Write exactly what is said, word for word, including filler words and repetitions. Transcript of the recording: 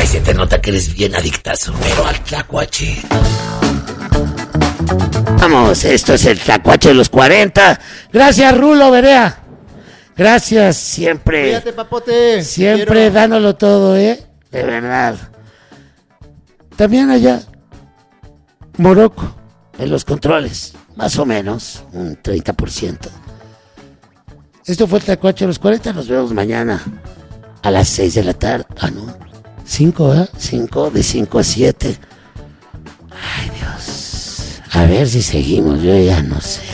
Ay, se te nota que eres bien adictazo, pero al tlacuache. Vamos, esto es el tlacuache de los cuarenta. Gracias, Rulo Berea. Gracias, siempre. Cuídate, papote. Siempre dándolo todo, ¿eh? De verdad. También allá, Morocco, en los controles. Más o menos, un treinta por ciento. Esto fue el tlacuache de los cuarenta. Nos vemos mañana a las seis de la tarde. Ah, no. cinco, ¿eh? cinco, de cinco a siete. Ay, Dios. A ver si seguimos, yo ya no sé.